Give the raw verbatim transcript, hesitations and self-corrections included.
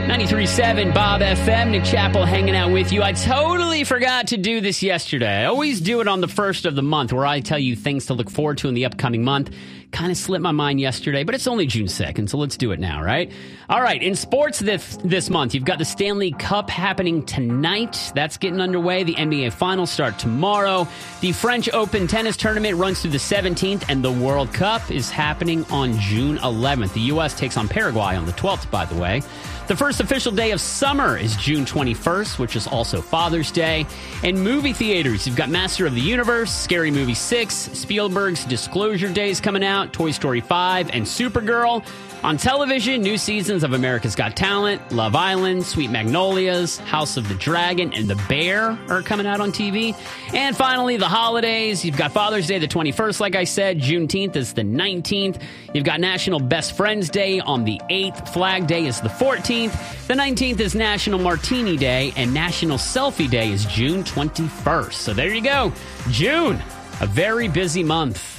ninety-three point seven Bob F M, Nick Chappell hanging out with you. I totally forgot to do this yesterday. I always do it on the first of the month where I tell you things to look forward to in the upcoming month. Kind of slipped my mind yesterday, but it's only June second, so let's do it now, right? All right, in sports this, this month, you've got the Stanley Cup happening tonight. That's getting underway. The N B A Finals start tomorrow. The French Open tennis tournament runs through the seventeenth, and the World Cup is happening on June eleventh. The U S takes on Paraguay on the twelfth, by the way. The first official day of summer is June twenty-first, which is also Father's Day. And movie theaters, you've got Master of the Universe, Scary Movie six, Spielberg's Disclosure Days coming out, Toy Story five, and Supergirl. On television, new seasons of America's Got Talent, Love Island, Sweet Magnolias, House of the Dragon, and The Bear are coming out on T V. And finally, the holidays. You've got Father's Day the twenty-first, like I said. Juneteenth is the nineteenth. You've got National Best Friends Day on the eighth. Flag Day is the fourteenth. The nineteenth is National Martini Day, and National Selfie Day is June twenty-first. So there you go. June, a very busy month.